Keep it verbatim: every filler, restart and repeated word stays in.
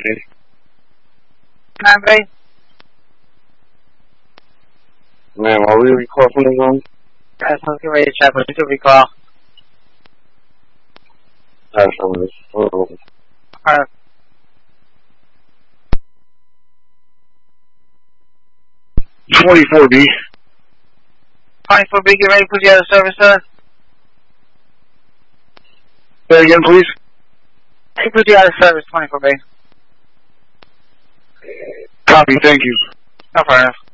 Friday. nine B. Man, are we recall from the room? That's I'm getting ready to check with you recall. That's on this. Oh. Alright. twenty-four B. twenty-four B, get ready to put you out of service, sir. Say again, please. They put you out of service, twenty-four B. Copy, thank you. No problem.